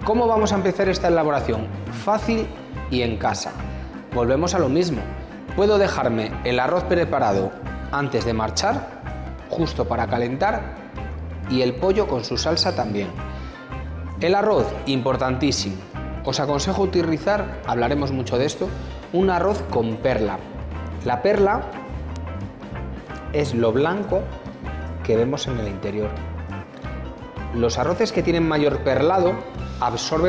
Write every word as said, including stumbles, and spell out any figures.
¿Cómo vamos a empezar esta elaboración? Fácil y en casa. Volvemos a lo mismo. Puedo dejarme el arroz preparado antes de marchar, justo para calentar, y el pollo con su salsa también. El arroz, importantísimo. Os aconsejo utilizar, hablaremos mucho de esto, un arroz con perla. La perla es lo blanco que vemos en el interior. Los arroces que tienen mayor perlado absorben